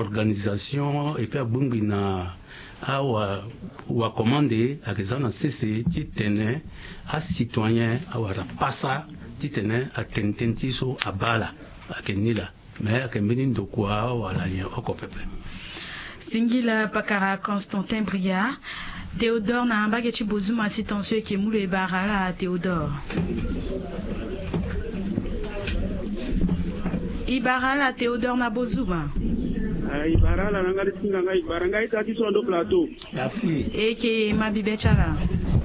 organisation et puis abungina awa commandé à raison cc titene à citoyen awara passa titene à tententi so abala akenila mais akembini ndokwa wala yen okopepe Singila Pakara Constantin Bria Théodore na Mbageti Bozuma Sitansio ke mule barala Théodore Ibarala Théodore na Bozuma Ibarala nangari singa Ibaranga itati so ndo plateau. Merci. Eke Mabibechala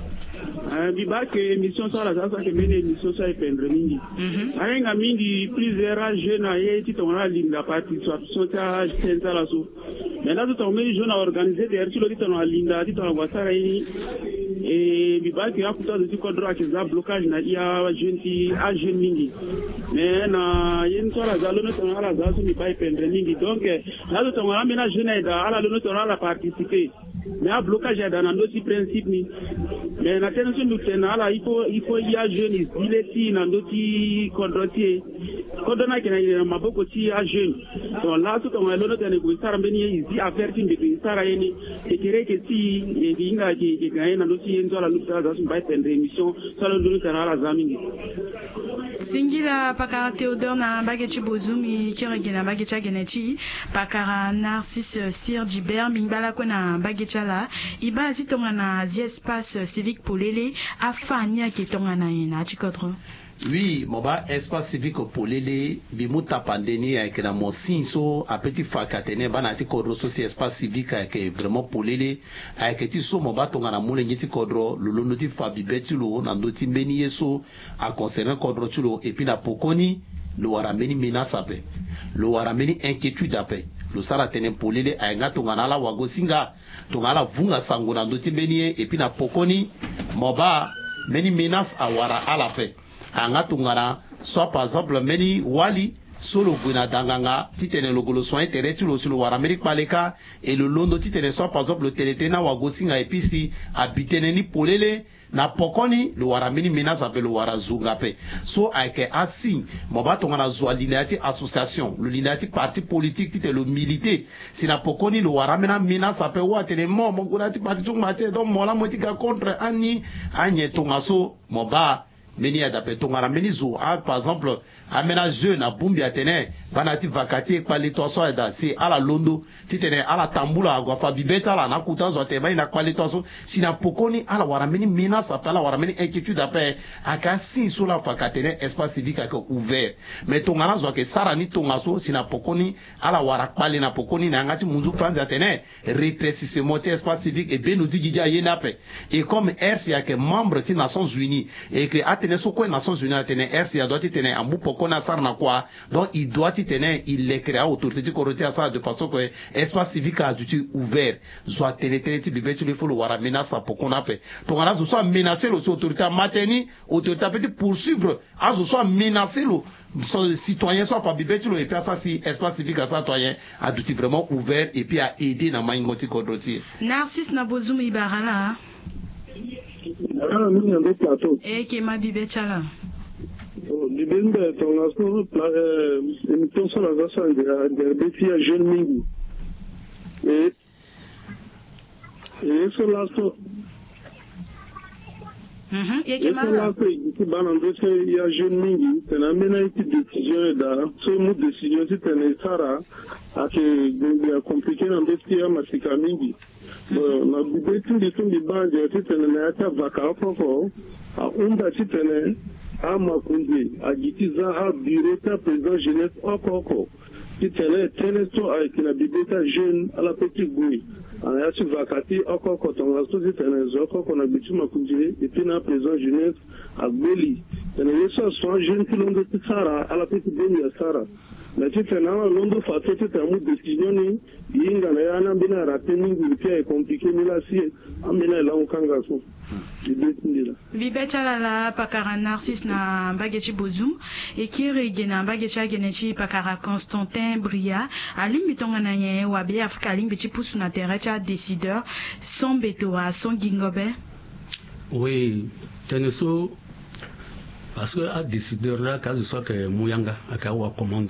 Bibake émission sur la sasa ke mene émission sur ependre mingi. Ayenga mingi plusieurs jeunes aye titona linda participation ta senta la so. Maintenant tout on met jeunes à organiser des sur le titona linda titona wasara yi et bibake ya kuta de kodra ke za blocage na ya jeune a jeune mingi. Mais na yen sur la zalo no tona la zaso mi ba ependre mingi donc là tout on amena jeune da ala no tona la participer. Mais à blocage dans un autre principe ni mais la tension nous tenala il faut y a jeune il est si dans d'autres condrotier condona que na maboko ti a jeune donc là tout on a l'autre ne go sara mbeni ici affaire ti mbeki sara yeni et que si et inga ki gagne dans d'autres yenzo la lutte dans une baisse d'émission ça le donne à la zamingi Singila Pakara Théodore na Mbageti Bozumi Kirigina Mbageti Geneti Pakara Narcisse Sir Gilbert Mingbala Kona Mbagechala Iba Zitonga na espace civique Polele Afania qui tonga na ina Chikodro. Oui, moba espace civique Polele bimuta pandeni avec na monsinso a petit fakatene bana ti kodro so si espace civique avec vraiment Polele avec ti so moba tonga na mulengi ti kodro lolondo ti fabi betulo na ndoti mbeni yeso a concernant kodro tulo et puis na pokoni lo warameni menace ape lo warameni inquiétude ape lo sala tene Polele a nga tonga na la wagosinga tonga la vunga sango na ndoti mbeni et puis na pokoni moba meni menace a wara ala pe anga tungara soit par exemple meni wali solo guna danganga titene logolo soin intérêt tu lo solo wara meri paleka et le londo titene soit par exemple le teletena wa gosinga episi habitene ni Polele na pokoni le wara meni menace appelle le wara zungape so aike asi moba tongana zo linéati association le linéati parti politique tite le milité si na pokoni le wara mena menace appelle wa tele mo gonati parti tungmate donc mola motika contre ani anye tongaso moba meni ya dape tongara meni zo par exemple amena jeune na bumbi atene banati vakati kwali to so da si ala londo titene ala tambula agwa fa bibeta la na kutanzo teba ina kwali to so sina pokoni ala wara meni menace apela wara meni inquiétude ape aka si so la fakatene espace civique aka ouvert mais tongara zo ke sara ni tongaso sina pokoni ala wara kwali na pokoni na ngati munzu France atene rétrécissement ti espace civique et benudi gidja yenape et comme RCA que membre ti Nations Unies et que atene so ko Nations Unies atene RCA doit tene ambu pokona sarna quoi donc il doit tene il les créa autorité corrupte à ça de façon que espace civique a dû ouvert soit tene ti bibeti le faut le wara menace pokona pe to ngana zo soit menacer le autorité mateni autorité peut poursuivre a zo soit menacer le citoyen soit pas bibeti le et puis ça si espace civique à citoyen a dû vraiment ouvert et puis a aidé na maingoti kodroti Narcisse na Bozuma Ibarala mini ndo plateau Eke Mabibechala Libende tonga so émission sur la zasa de betia jeune mingi et sur la so Eke Mala qui balance il y a jeune mingi c'est la menace décision da so mu décision c'est une sara a que de compliqué dans betia masika mingi na bibetu de tout bande c'est une ata vaka foko a unda titene ama kunde agitiza a bireta président jeunesse okoko titene tenesto avec la bibeta jeune à la petite gouille a su vakati okoko tonga so titene zoko na bituma kunde et puis na président jeunesse a beli tene yeso so jeune qui l'on de tsara à la petite gouille ya sara na titene na londo fato titene décision ni yinga na yana bina rateni ngulipia compliqué mila si amena la ukanga so Bibechala la Pakara Narcisse na Mbageti Bozum et qui na Mbageti Geneti Pakara Constantin Bria alimbi tonga na ye wabi Afrika alimbi ti pusu na terrecha décideur son betoa son gingobe. Oui, teneso parce que a décideur là quand je soit que Mouyanga a kawa commandé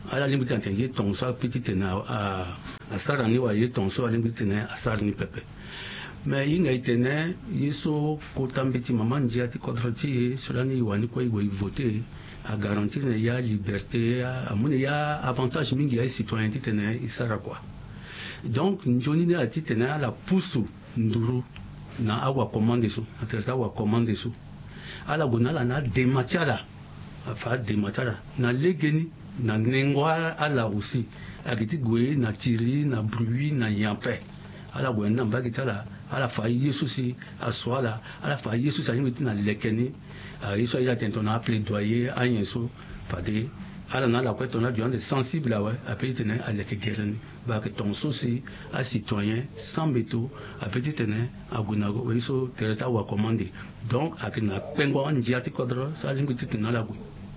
ala limbi tante ye tonso petit tena a sarani wa ye tonso ala limbi tena a sarani pepe mais inga itene yeso kotambeti mama njiati kontroti solani wani ko igo voter a garantir ne ya liberté amune ya avantage mingi ya citoyen tene isara quoi donc njoni ne ati tene ala pusu nduru na awa commande so atreta wa commande so ala gonala na dematiala afa dematiala na legeni na nengwa ala aussi agiti gwe na tiri na bruit na yampe ala gwenda mbagitala ala fa yesu si aswala ala fa yesu sa yimiti na lekeni yesu ila tentona plaidoyer anyeso fade ala na la kwetona du ande sensible ouais a petit ne à lekereni ba que ton souci à citoyen sans beto a petit ne a gunago yesu tereta wa commande donc akina pengo njiati kodro sa lingiti na la gwe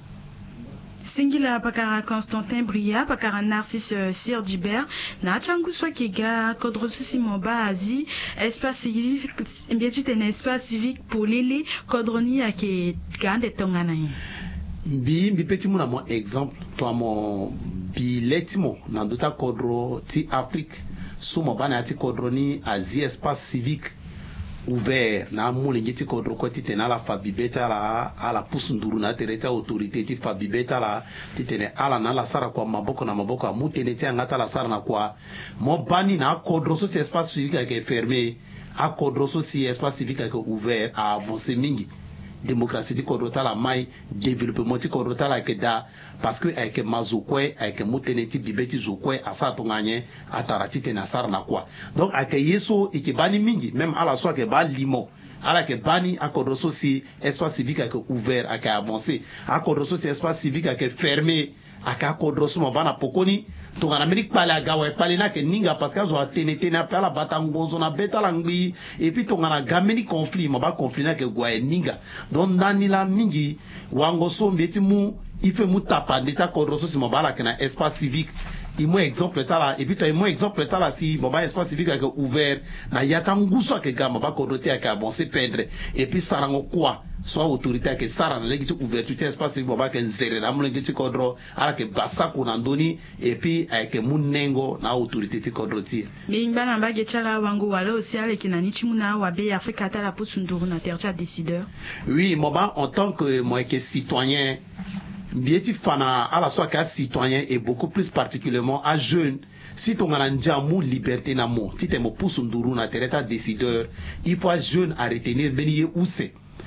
Singila pakara Constantin Bria, pakara Narcisse Sir Gibert, na changu swa kiga kodrosu simoba azi, espace civique, mbieti tene espace civique pour lili kodroni ake gande tongana yi. Mbi petit muna mon exemple, toi mon biletimo nanduta kodro ti Afrique, sumo bana ti kodroni azi espace civique ouvert na mulingi ti kodro ko ti tena la fabibeta la ala pusunduru na tereta autorité ti fabibeta la ti tene ala na la sara kwa maboko na maboko mu tene ti ngata la sara na kwa mo bani na kodro so si espace civique ke fermé a kodro so si espace civique ke ouvert a avancer mingi démocratie ti kodro ta la mai développement ti kodro ta la ke da parce que avec mazokwe avec mutene ti bibeti zokwe asa to nganye atara ti tena sara na kwa donc avec yeso e ke bani mingi même ala so ke ba limo ala ke bani akodro so si espace civique ke ouvert ak avancé akodro so si espace civique ke fermé aka kodro so mo bana pokoni to ngana Amérique pala gawa pala na ke ninga parce que zo tenete na pala batangonzo na betala ngbi et puis to ngana gameni conflit mo ba conflit na ke gwa ninga donc ndani la mingi wango so mbeti mu ife mu tapa ndeta kodro so si mo bala ke na espace civique imo exemple tala et puis to imo exemple tala si mo ba espace civique ke ouvert na yata nguso ke gama ba kodro ti ka avancer perdre et puis sarango quoi soit autorité ke sara na legi ti ouverture espace civique mo ba ke nzere na mo legi ti kodro ala ke basako na ndoni et puis avec munengo na autorité ti kodro ti Bingba na mbage chala wangu wala aussi ale kinani chimuna wa be Afrika ta la pusunduru na tercha décideur. Oui, moi en tant que moi que citoyen bieti fana à la soit qu'un citoyen et beaucoup plus particulièrement à jeune si ton ananjamu liberté na mo si te mo pusunduru na tereta décideur il faut jeune à retenir beniye ouse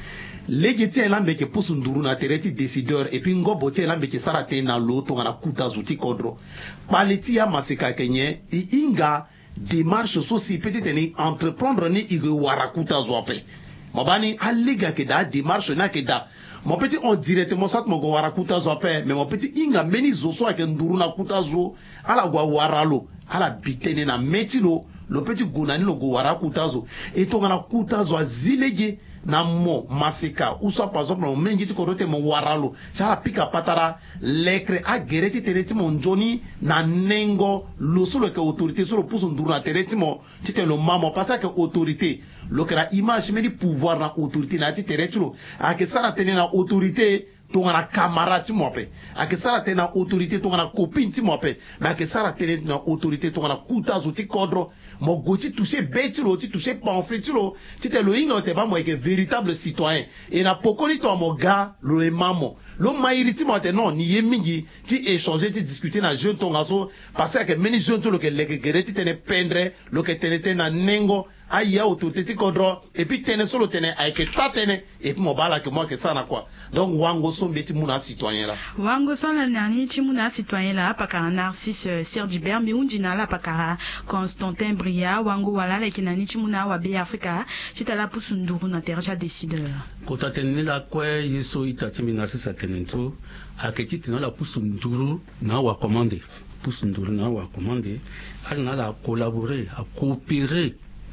legeti elambe ke pusunduru na tereti décideur et puis ngobo ti elambe ke sarate na lo to na kuta zuti kodro paleti ya masika kenye inga démarche soci peut-être ni entreprendre ni igo warakuta zoape mabani aliga ke da démarche na ke da mon petit on directement sat mo go warakuta zoape mais mon petit inga meni zo so ke nduru na kuta zo ala gwa waralo ala bitene na metilo le petit gunani lo go warakuta zo et to na kuta zo azilege na mo masika ou soit par exemple mo mengi ti korote mo waralo ça pika patara lekre a gereti tereti mo njoni na nengo lo solo ke autorité solo puso nduru na tereti mo tite lo mamo parce que autorité lo que la image me di pouvoir na autorité na ti tereti lo a ke sara tene na autorité tongana camarade ti mope a ke sara tene na autorité tongana copine ti mope mais a ke sara tene na autorité tongana kuta zo ti kodro mo goti toucher bête lo ti toucher pensée ti lo ti te lo inga te ba mo ke véritable citoyen et na pokoni to mo ga lo emamo lo mairiti mo te non ni ye mingi ti échanger ti discuter na jeune tonga so parce que meni jeune to lo ke lege gereti tene pendre lo ke tene na nengo aya autorité ti kodro et puis tene solo tene avec ta tene et puis mo bala que moi que ça na quoi donc wango so mbeti muna citoyen la wango so la nani ti muna citoyen la pakara Narcisse Sir Gibert mi undina la pakara Constantin Bria wango wala la kinani ti muna wa be Afrika ti tala pusunduru na terja décideur kota tene la kwe yeso itati mi Narcisse tenentu aketi tene la pusunduru na wa commande pusunduru na wa commande ala na la collaborer a coopérer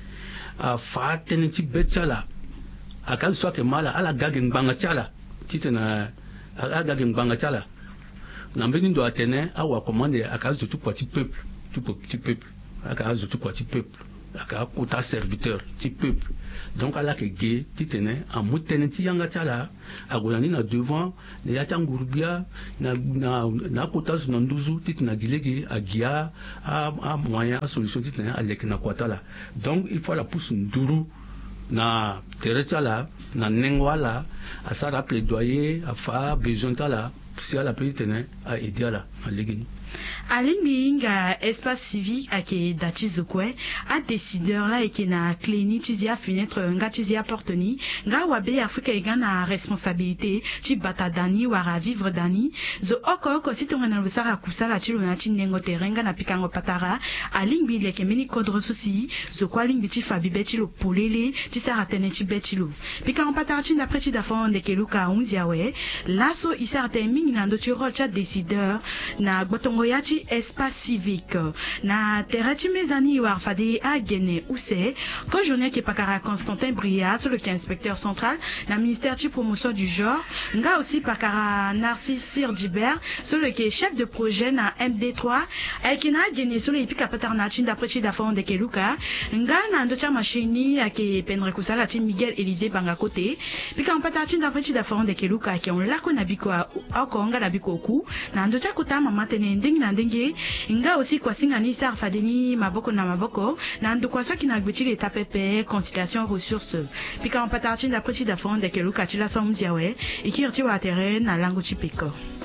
a fa tene ti betala a kan so ke mala ala gagin banga chala titena ala gagin banga chala na mbeni ndo atene a wa commande a kan zo tout petit peuple aka zo tout petit peuple aka kota serviteur ti peuple donc ala ke ge ti tene amu tene ti yanga chala agolani na devant ne ya tangurubia na kota na nduzu ti na gilege agia a moyen a solution ti tene alek na kwata la donc il faut la pousse nduru na teretala na nengwala asara plaidoyer afa besoin tala si ala peut tene a aider la alegi alingi nga espace civique ake dati zokwe a décideur la eke na kleni tizi a fenêtre nga tizi a portoni nga wabe Afrika ega na responsabilité ti bata dani wara vivre dani zo oko si tonga na lusara kusala ti lona ti nengo terenga na pikango patara alingi leke meni kodro susi zo kwa alingi ti fabi beti lo polele ti sara tene ti beti lo pikango patara ti na preti da fond de keluka 11 yawe laso isara te mingi na ndo ti rôle ti décideur na gbotongo ya ti espace civique na terati mezani war fade a gene use ko journée qui pakara Constantin Bria sur le qui inspecteur central na ministère de promotion du genre nga aussi pakara Narcisse Sir Gibert sur le qui est chef de projet na MD3 et qui na gene sur le pika patarna chin d'après chi da fond de keluka nga na ndo cha machini ake pendre kusala ti Miguel Élisée banga côté pika mpata chin d'après chi da fond de keluka qui on la ko na biko ako nga na biko ku na ndo cha kota mama tene ndingi na ndingi inga aussi kwa singani sar fadeni maboko na maboko na ndukwa so kina gbeti l'état pepe conciliation ressources pika on patarchi d'après chi da fond de keluka chi la somziawe ikirti wa terrain na lango chipeko